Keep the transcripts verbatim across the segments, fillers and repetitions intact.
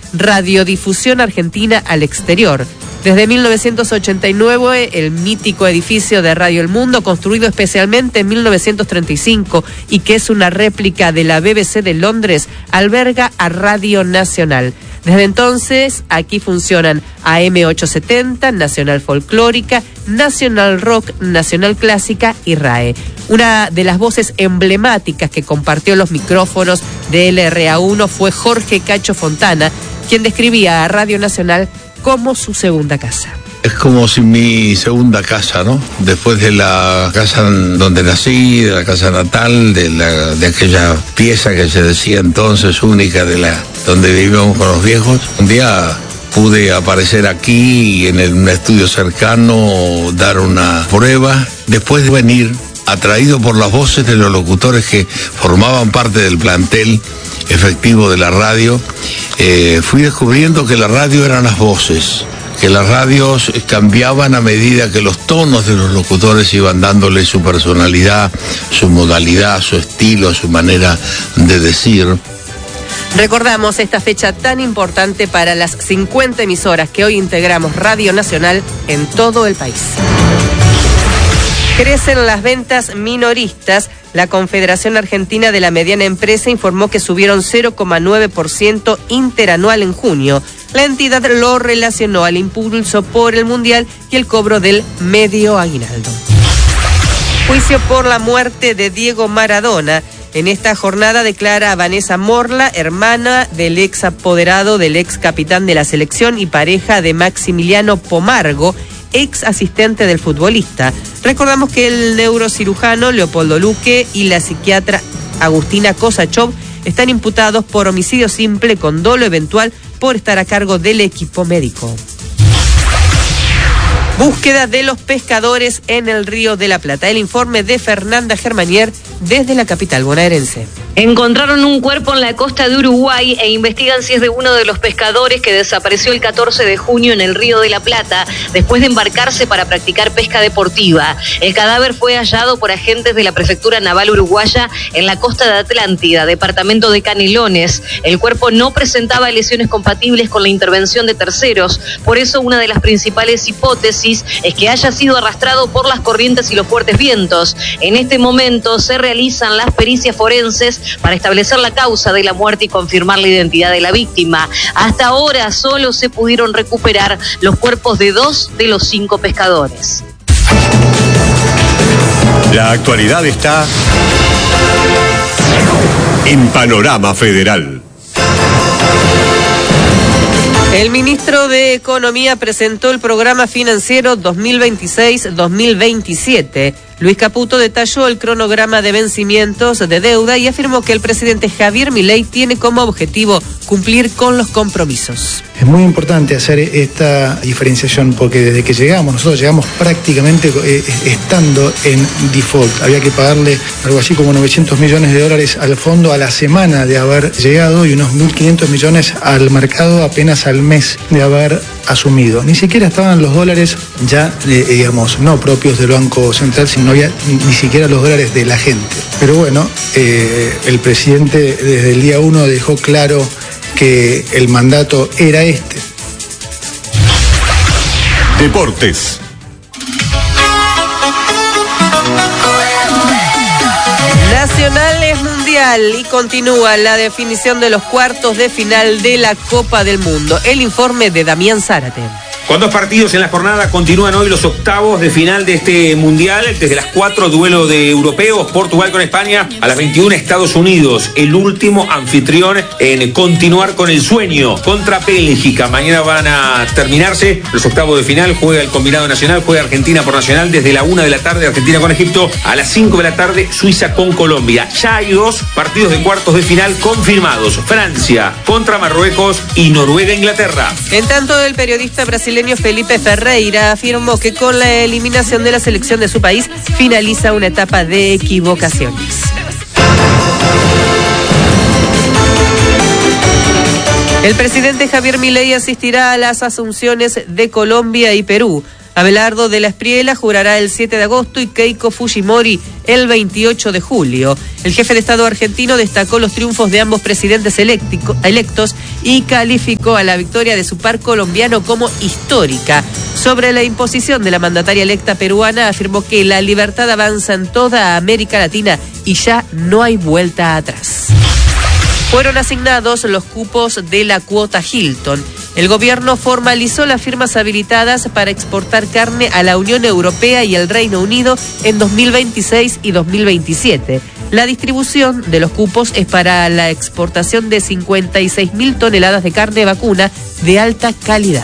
Radiodifusión Argentina al Exterior. Desde mil novecientos ochenta y nueve, el mítico edificio de Radio El Mundo, construido especialmente en mil novecientos treinta y cinco y que es una réplica de la B B C de Londres, alberga a Radio Nacional. Desde entonces, aquí funcionan A M ochocientos setenta, Nacional Folclórica, Nacional Rock, Nacional Clásica y R A E. Una de las voces emblemáticas que compartió los micrófonos de L R A uno fue Jorge Cacho Fontana, quien describía a Radio Nacional como su segunda casa. Es como si mi segunda casa, ¿no? Después de la casa donde nací, de la casa natal, de la de aquella pieza que se decía entonces única, de la donde vivíamos con los viejos. Un día pude aparecer aquí en un estudio cercano, dar una prueba, después de venir atraído por las voces de los locutores que formaban parte del plantel efectivo de la radio. Eh, fui descubriendo que la radio eran las voces, que las radios cambiaban a medida que los tonos de los locutores iban dándole su personalidad, su modalidad, su estilo, su manera de decir. Recordamos esta fecha tan importante para las cincuenta emisoras que hoy integramos Radio Nacional en todo el país. Crecen las ventas minoristas. La Confederación Argentina de la Mediana Empresa informó que subieron cero coma nueve por ciento interanual en junio. La entidad lo relacionó al impulso por el Mundial y el cobro del medio aguinaldo. Juicio por la muerte de Diego Maradona. En esta jornada declara a Vanessa Morla, hermana del ex apoderado del ex capitán de la selección y pareja de Maximiliano Pomargo, ex asistente del futbolista. Recordamos que el neurocirujano Leopoldo Luque y la psiquiatra Agustina Kosachov están imputados por homicidio simple con dolo eventual por estar a cargo del equipo médico. Búsqueda de los pescadores en el Río de la Plata. El informe de Fernanda Germanier desde la capital bonaerense. Encontraron un cuerpo en la costa de Uruguay e investigan si es de uno de los pescadores que desapareció el catorce de junio en el Río de la Plata después de embarcarse para practicar pesca deportiva. El cadáver fue hallado por agentes de la Prefectura Naval Uruguaya en la costa de Atlántida, departamento de Canelones. El cuerpo no presentaba lesiones compatibles con la intervención de terceros, por eso una de las principales hipótesis es que haya sido arrastrado por las corrientes y los fuertes vientos. En este momento se realizan las pericias forenses para establecer la causa de la muerte y confirmar la identidad de la víctima. Hasta ahora solo se pudieron recuperar los cuerpos de dos de los cinco pescadores. La actualidad está en Panorama Federal. El ministro de Economía presentó el programa financiero dos mil veintiséis dos mil veintisiete. Luis Caputo detalló el cronograma de vencimientos de deuda y afirmó que el presidente Javier Milei tiene como objetivo cumplir con los compromisos. Es muy importante hacer esta diferenciación porque desde que llegamos, nosotros llegamos prácticamente eh, estando en default. Había que pagarle algo así como novecientos millones de dólares al fondo a la semana de haber llegado y unos mil quinientos millones al mercado apenas al mes de haber asumido. Ni siquiera estaban los dólares ya, eh, digamos, no propios del Banco Central, sino no había ni, ni siquiera los dólares de la gente. Pero bueno, eh, el presidente desde el día uno dejó claro que el mandato era este. Deportes. Nacional es mundial y continúa la definición de los cuartos de final de la Copa del Mundo. El informe de Damián Zárate. Con dos partidos en la jornada continúan hoy los octavos de final de este mundial. Desde las cuatro, duelo de europeos, Portugal con España. A las veintiuna, Estados Unidos, el último anfitrión en continuar con el sueño contra Bélgica. Mañana van a terminarse los octavos de final. Juega el combinado nacional, juega Argentina por Nacional desde la una de la tarde, Argentina con Egipto. A las cinco de la tarde, Suiza con Colombia. Ya hay dos partidos de cuartos de final confirmados. Francia contra Marruecos y Noruega-Inglaterra. En tanto, el periodista brasileño Felipe Ferreira afirmó que con la eliminación de la selección de su país finaliza una etapa de equivocaciones. El presidente Javier Milei asistirá a las asunciones de Colombia y Perú. Abelardo de la Espriella jurará el siete de agosto y Keiko Fujimori el veintiocho de julio. El jefe de Estado argentino destacó los triunfos de ambos presidentes eléctico, electos y calificó a la victoria de su par colombiano como histórica. Sobre la imposición de la mandataria electa peruana, afirmó que la libertad avanza en toda América Latina y ya no hay vuelta atrás. Fueron asignados los cupos de la cuota Hilton. El gobierno formalizó las firmas habilitadas para exportar carne a la Unión Europea y el Reino Unido en dos mil veintiséis y dos mil veintisiete. La distribución de los cupos es para la exportación de cincuenta y seis mil toneladas de carne vacuna de alta calidad.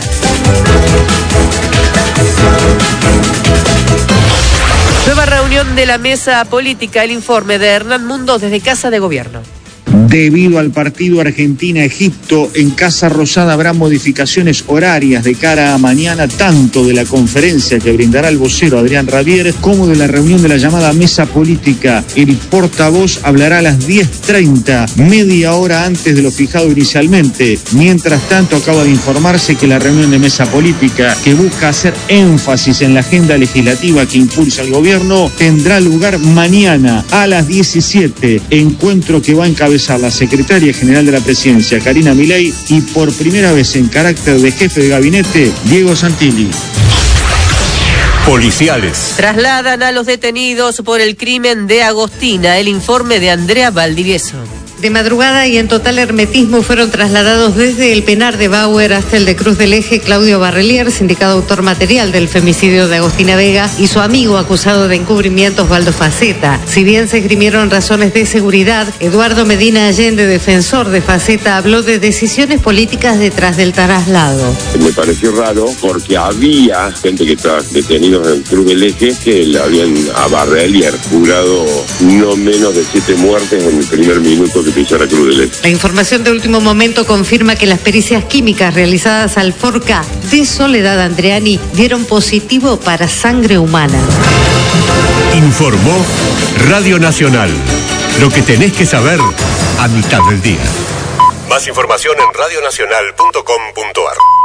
Nueva reunión de la mesa política, el informe de Hernán Mundo desde Casa de Gobierno. Debido al partido Argentina-Egipto, en Casa Rosada habrá modificaciones horarias de cara a mañana, tanto de la conferencia que brindará el vocero Adrián Rabier, como de la reunión de la llamada mesa política. El portavoz hablará a las diez treinta, media hora antes de lo fijado inicialmente. Mientras tanto, acaba de informarse que la reunión de mesa política, que busca hacer énfasis en la agenda legislativa que impulsa el gobierno, tendrá lugar mañana a las diecisiete, encuentro que va a encabezar la secretaria general de la presidencia, Karina Milei, y por primera vez en carácter de jefe de gabinete, Diego Santilli. Policiales. Trasladan a los detenidos por el crimen de Agostina. El informe de Andrea Valdivieso. De madrugada y en total hermetismo fueron trasladados desde el penar de Bauer hasta el de Cruz del Eje Claudio Barrelier, sindicado autor material del femicidio de Agostina Vega, y su amigo acusado de encubrimiento Osvaldo Faceta. Si bien se esgrimieron razones de seguridad, Eduardo Medina Allende, defensor de Faceta, habló de decisiones políticas detrás del traslado. Me pareció raro porque había gente que estaba detenidos en Cruz del Eje que le habían a Barrelier jurado no menos de siete muertes en el primer minuto que pisó la Cruz del Eje. La información de último momento confirma que las pericias químicas realizadas al Forca de Soledad Andreani dieron positivo para sangre humana. Informó Radio Nacional. Lo que tenés que saber a mitad del día. Más información en radionacional punto com punto ar.